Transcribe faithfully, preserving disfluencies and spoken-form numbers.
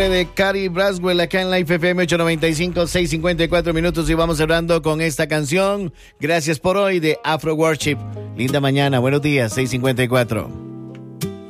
De Carrie Braswell acá en Life F M ocho noventa y cinco, seis cincuenta y cuatro minutos y vamos cerrando con esta canción. Gracias por hoy de Afro Worship. Linda mañana, buenos días, seis cincuenta y cuatro.